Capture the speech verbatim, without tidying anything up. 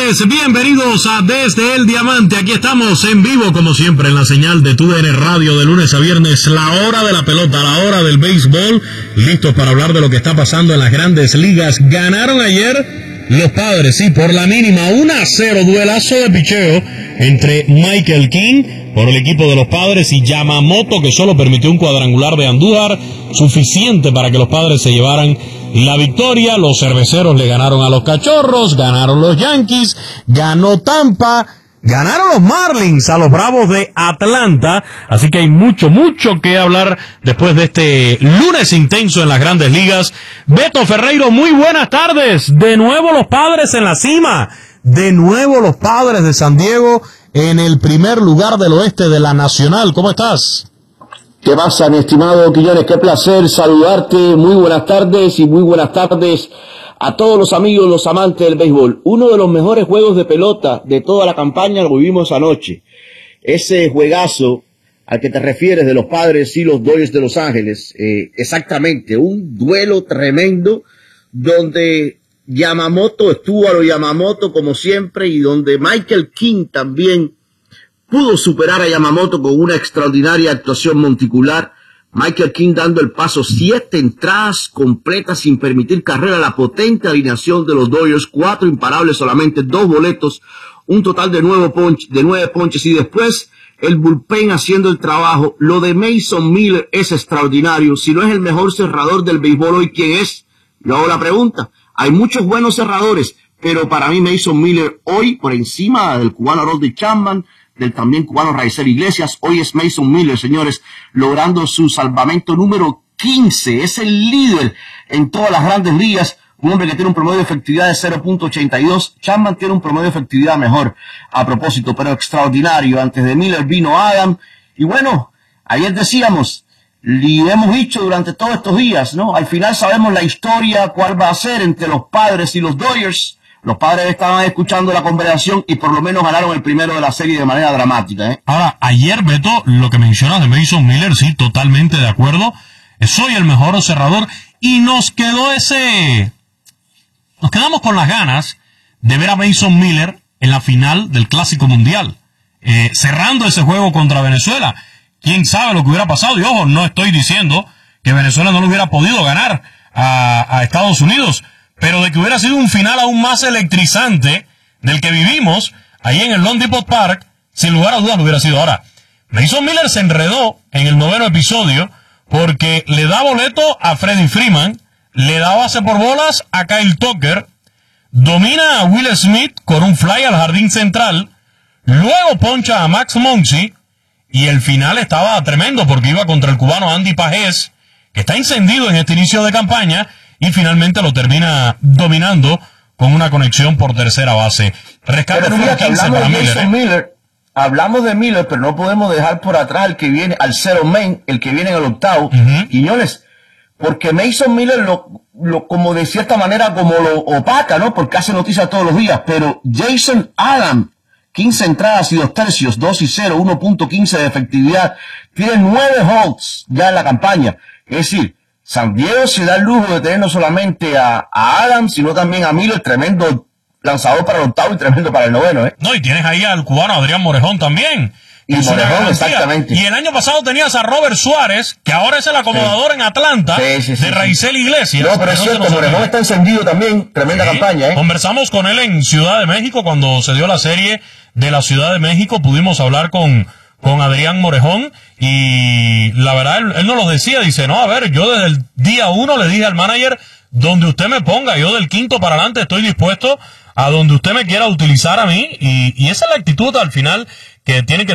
tardes, bienvenidos a Desde el Diamante. Aquí estamos en vivo, como siempre, en la señal de T U D N Radio, de lunes a viernes, la hora de la pelota, la hora del béisbol, listos para hablar de lo que está pasando en las grandes ligas. Ganaron ayer los Padres, sí, por la mínima, uno a cero, duelazo de picheo entre Michael King por el equipo de los Padres y Yamamoto, que solo permitió un cuadrangular de Andújar, suficiente para que los Padres se llevaran la victoria. Los cerveceros le ganaron a los Cachorros, ganaron los Yankees, ganó Tampa, ganaron los Marlins a los Bravos de Atlanta. Así que hay mucho, mucho que hablar después de este lunes intenso en las grandes ligas. Beto Ferreiro, muy buenas tardes. De nuevo los Padres en la cima. De nuevo los Padres de San Diego en el primer lugar del oeste de la Nacional. ¿Cómo estás? ¿Qué pasa, mi estimado Quiñones? Qué placer saludarte. Muy buenas tardes y muy buenas tardes a todos los amigos, los amantes del béisbol. Uno de los mejores juegos de pelota de toda la campaña lo vivimos anoche. Ese juegazo al que te refieres de los Padres y los Dodgers de Los Ángeles, eh, exactamente, un duelo tremendo donde Yamamoto estuvo a lo Yamamoto como siempre y donde Michael King también pudo superar a Yamamoto con una extraordinaria actuación monticular. Michael King dando el paso, siete entradas completas sin permitir carrera, la potente alineación de los Dodgers, cuatro imparables solamente, dos boletos, un total de nueve, ponch, de nueve ponches y después el bullpen haciendo el trabajo. Lo de Mason Miller es extraordinario. Si no es el mejor cerrador del béisbol hoy, ¿quién es? Yo hago la pregunta. Hay muchos buenos cerradores, pero para mí Mason Miller hoy, por encima del cubano Aroldis Chapman, del también cubano Raisel Iglesias, hoy es Mason Miller, señores, logrando su salvamento número quince. Es el líder en todas las grandes ligas, un hombre que tiene un promedio de efectividad de cero punto ochenta y dos. Chapman tiene un promedio de efectividad mejor, a propósito, pero extraordinario. Antes de Miller vino Adam, y bueno, ayer decíamos, y hemos dicho durante todos estos días, ¿no? Al final sabemos la historia, cuál va a ser entre los Padres y los Dodgers. Los Padres estaban escuchando la conversación y por lo menos ganaron el primero de la serie de manera dramática, ¿eh? Ahora, ayer, Beto, lo que mencionas de Mason Miller, sí, totalmente de acuerdo. Soy el mejor cerrador y nos quedó ese... Nos quedamos con las ganas de ver a Mason Miller en la final del Clásico Mundial, eh, cerrando ese juego contra Venezuela. Quién sabe lo que hubiera pasado. Y ojo, no estoy diciendo que Venezuela no lo hubiera podido ganar a, a Estados Unidos, pero de que hubiera sido un final aún más electrizante del que vivimos ahí en el Lone Depot Park, sin lugar a dudas lo hubiera sido. Ahora, Mason Miller se enredó en el noveno episodio porque le da boleto a Freddie Freeman, le da base por bolas a Kyle Tucker, domina a Will Smith con un fly al jardín central, luego poncha a Max Muncy, y el final estaba tremendo porque iba contra el cubano Andy Pajés, que está encendido en este inicio de campaña, y finalmente lo termina dominando con una conexión por tercera base. Rescate número quince para Miller, ¿eh? Miller. Hablamos de Miller, pero no podemos dejar por atrás el que viene al cero main, el que viene en el octavo. Uh-huh. Quiñones, porque Mason Miller lo, lo, como de cierta manera, como lo opaca, ¿no? Porque hace noticias todos los días, pero Jason Adam, quince entradas y dos tercios, dos y cero, uno punto quince de efectividad, tiene nueve holds ya en la campaña. Es decir, San Diego se da el lujo de tener no solamente a, a Adams, sino también a Miller, tremendo lanzador para el octavo y tremendo para el noveno, ¿eh? No, y tienes ahí al cubano Adrián Morejón también. Y Morejón, exactamente. Y el año pasado tenías a Robert Suárez, que ahora es el acomodador sí. en Atlanta, sí, sí, sí, de Raisel Iglesias. No, pero es cierto, Morejón está encendido también, tremenda sí. campaña, ¿eh? Conversamos con él en Ciudad de México, cuando se dio la serie de la Ciudad de México, pudimos hablar con... con Adrián Morejón, y la verdad, él, él nos lo decía, dice, no, a ver, yo desde el día uno le dije al manager, donde usted me ponga, yo del quinto para adelante estoy dispuesto a donde usted me quiera utilizar a mí, y, y esa es la actitud al final que tiene que